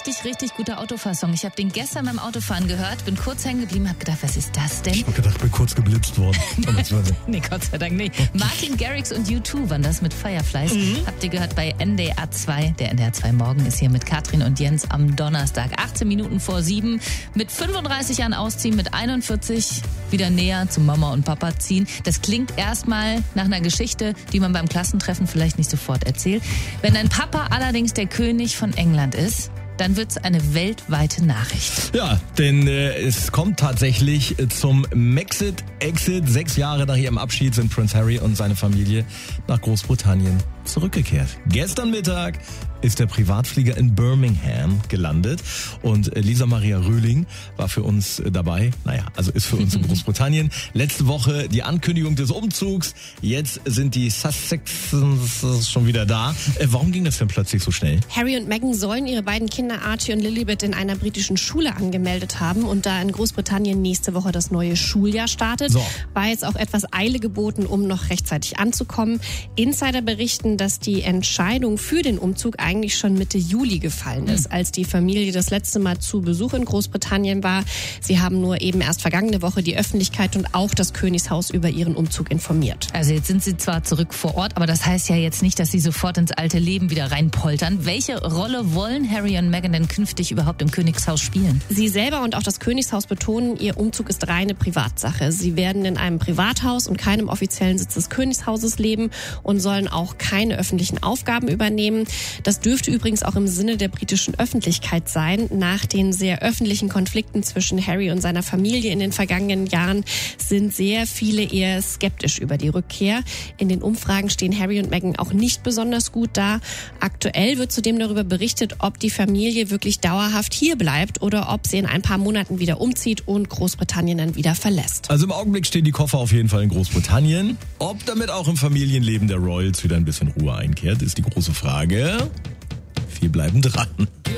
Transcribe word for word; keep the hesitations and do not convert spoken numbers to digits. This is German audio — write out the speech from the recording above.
richtig, richtig guter Autofahrsong. Ich habe den gestern beim Autofahren gehört, bin kurz hängen geblieben, habe gedacht, was ist das denn? Ich habe gedacht, ich bin kurz geblitzt worden. Nee, Gott sei Dank nicht. Martin Garrix und U zwei waren das mit Fireflies. Mhm. Habt ihr gehört bei N D R zwei. Der N D R zwei Morgen ist hier mit Katrin und Jens am Donnerstag. achtzehn Minuten vor sieben. Mit fünfunddreißig Jahren ausziehen, mit einundvierzig wieder näher zu Mama und Papa ziehen. Das klingt erstmal nach einer Geschichte, die man beim Klassentreffen vielleicht nicht sofort erzählt. Wenn dein Papa allerdings der König von England ist, dann wird's eine weltweite Nachricht. Ja, denn äh, es kommt tatsächlich zum Maxit-Exit. Sechs Jahre nach ihrem Abschied sind Prince Harry und seine Familie nach Großbritannien zurückgekehrt. Gestern Mittag ist der Privatflieger in Birmingham gelandet und Lisa Maria Röhling war für uns dabei. Naja, also ist für uns in Großbritannien. Letzte Woche die Ankündigung des Umzugs. Jetzt sind die Sussexes schon wieder da. Äh, warum ging das denn plötzlich so schnell? Harry und Meghan sollen ihre beiden Kinder Archie und Lilibet in einer britischen Schule angemeldet haben. Und da in Großbritannien nächste Woche das neue Schuljahr startet, so. war jetzt auch etwas Eile geboten, um noch rechtzeitig anzukommen. Insider berichten, dass die Entscheidung für den Umzug eigentlich schon Mitte Juli gefallen ist, als die Familie das letzte Mal zu Besuch in Großbritannien war. Sie haben nur eben erst vergangene Woche die Öffentlichkeit und auch das Königshaus über ihren Umzug informiert. Also jetzt sind sie zwar zurück vor Ort, aber das heißt ja jetzt nicht, dass sie sofort ins alte Leben wieder reinpoltern. Welche Rolle wollen Harry und Meghan denn künftig überhaupt im Königshaus spielen? Sie selber und auch das Königshaus betonen, ihr Umzug ist reine Privatsache. Sie werden in einem Privathaus und keinem offiziellen Sitz des Königshauses leben und sollen auch keine öffentlichen Aufgaben übernehmen. Das dürfte übrigens auch im Sinne der britischen Öffentlichkeit sein. Nach den sehr öffentlichen Konflikten zwischen Harry und seiner Familie in den vergangenen Jahren sind sehr viele eher skeptisch über die Rückkehr. In den Umfragen stehen Harry und Meghan auch nicht besonders gut da. Aktuell wird zudem darüber berichtet, ob die Familie wirklich dauerhaft hier bleibt oder ob sie in ein paar Monaten wieder umzieht und Großbritannien dann wieder verlässt. Also im Augenblick stehen die Koffer auf jeden Fall in Großbritannien. Ob damit auch im Familienleben der Royals wieder ein bisschen Ruhe einkehrt, ist die große Frage. Wir bleiben dran.